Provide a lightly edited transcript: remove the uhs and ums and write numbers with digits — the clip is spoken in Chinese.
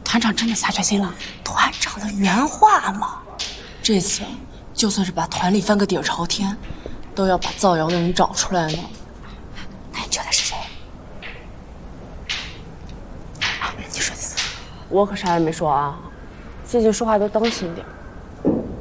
团长真的下决心了？ 团长的原话嘛。 这次就算是把团里翻个底儿朝天，都要把造谣的人找出来呢。 那你觉得是谁？啊，你说的是。 我可啥也没说啊，最近说话都当心点。